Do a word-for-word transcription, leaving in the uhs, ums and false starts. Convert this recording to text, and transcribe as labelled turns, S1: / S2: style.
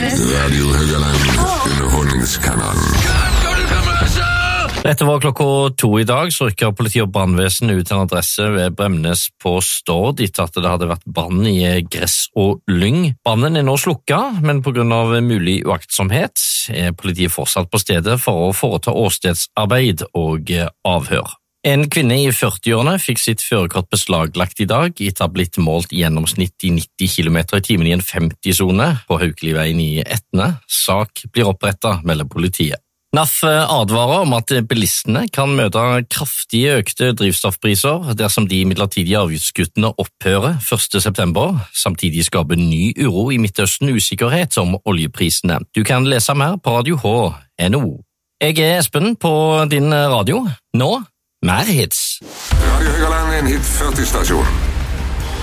S1: Radio Høgaland, underholdningskanalen.
S2: Dette var klokka to i dag, så rykket politi og brannvesen ut en adresse ved Bremnes på Stord etter at det hadde vært brann i gress og lyng. Brannen er nå slukket, men på grunn av mulig uaktsomhet er politiet fortsatt på stedet for å foreta åstedsarbeid og avhør. En kvinne i førtiårene fikk sitt førerkort beslaglagt i dag etter å ha blitt målt i gjennomsnitt i nitti kilometer i timen i en femti-sone på Haukeliveien i Etne. Sak blir opprettet, melder politiet. N A F advarer om at bilistene kan møte kraftig økte drivstoffpriser dersom de midlertidige avgiftskuttene opphører første september, samtidig skaper ny uro i Midtøsten usikkerhet om oljeprisene. Du kan lese mer på radio h punktum n o. Jeg er Espen på din radio. Nå, mer hits.
S1: Radio Høgaland er en hit førti-stasjon.